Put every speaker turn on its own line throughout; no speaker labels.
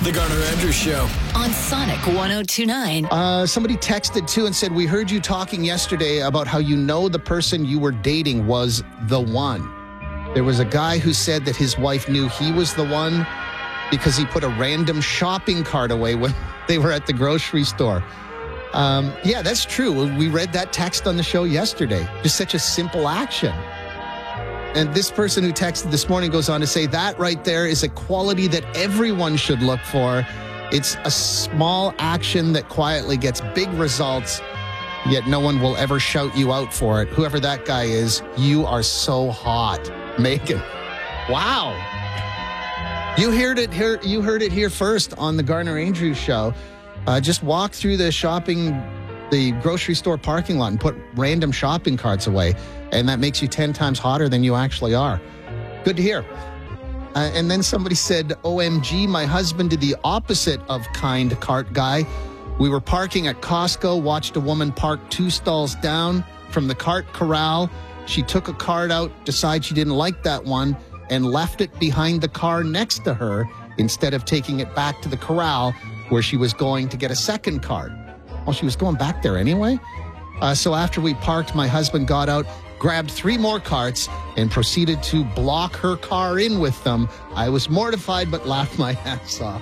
The Garner Andrews Show.
On Sonic 102.9.
Somebody texted too and said, we heard you talking yesterday about how you know the person you were dating was the one. There was a guy who said that his wife knew he was the one because he put a random shopping cart away when they were at the grocery store. Yeah, that's true. We read that text on the show yesterday. Just such a simple action. And this person who texted this morning goes on to say that right there is a quality that everyone should look for. It's a small action that quietly gets big results, yet no one will ever shout you out for it. Whoever that guy is, you are so hot, Megan. Wow. You heard it here first on the Garner Andrews Show. Just walk through the grocery store parking lot and put random shopping carts away, and that makes you 10 times hotter than you actually are. Good to hear. And then somebody said, OMG, my husband did the opposite of kind cart guy. We were parking at Costco, watched a woman park 2 stalls down from the cart corral. She took a cart out, decided she didn't like that one, and left it behind the car next to her instead of taking it back to the corral where she was going to get a second cart. Well, she was going back there anyway. So after we parked, my husband got out, grabbed 3 more carts, and proceeded to block her car in with them. I was mortified, but laughed my ass off.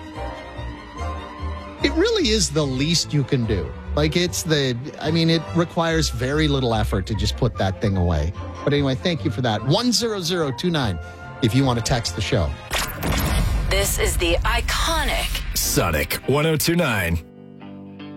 It really is the least you can do. It requires very little effort to just put that thing away. But anyway, thank you for that. 10029 if you want to text the show.
This is the iconic
Sonic 102.9.